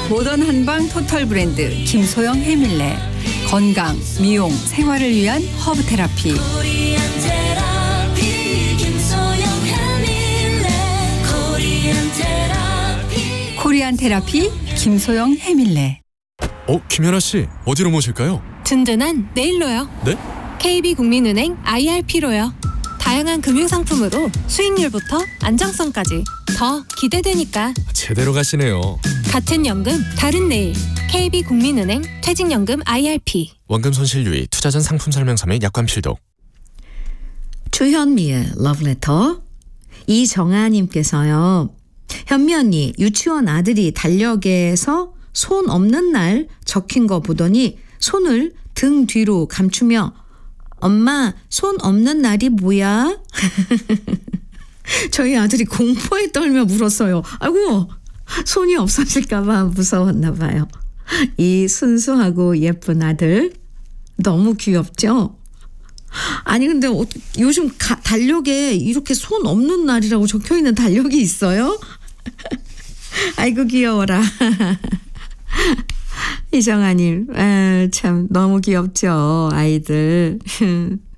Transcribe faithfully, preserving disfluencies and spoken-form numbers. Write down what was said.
모던 한방 토탈 브랜드 김소영 해밀레. 건강, 미용, 생활을 위한 허브 테라피. 코리안 테라피 김소영 해밀레. 어, 김연아 씨, 어디로 모실까요? 든든한 내일로요. 네? 케이비국민은행 아이알피로요. 다양한 금융상품으로 수익률부터 안정성까지 더 기대되니까. 제대로 가시네요. 같은 연금 다른 내일. 케이비국민은행 퇴직연금 아이알피. 원금 손실 유의, 투자 전 상품 설명서 및 약관 필독. 주현미의 러브레터. 이정아님께서요. 현미 언니, 유치원 아들이 달력에서 손 없는 날 적힌 거 보더니 손을 등 뒤로 감추며 엄마, 손 없는 날이 뭐야? 저희 아들이 공포에 떨며 물었어요. 아이고, 손이 없어질까 봐 무서웠나 봐요. 이 순수하고 예쁜 아들 너무 귀엽죠? 아니 근데 요즘 가, 달력에 이렇게 손 없는 날이라고 적혀있는 달력이 있어요? 아이고 귀여워라. 이정아님, 아, 참 너무 귀엽죠 아이들.